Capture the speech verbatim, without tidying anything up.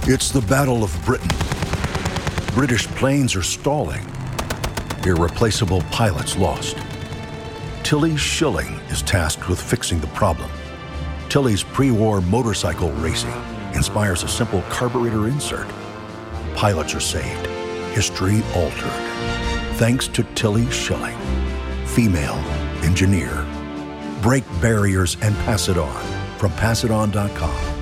It's the Battle of Britain. British planes are stalling. Irreplaceable pilots lost. Tilly Schilling is tasked with fixing the problem. Tilly's pre-war motorcycle racing inspires a simple carburetor insert. Pilots are saved. History altered. Thanks to Tilly Schilling, female engineer. Break barriers and pass it on from pass it on dot com.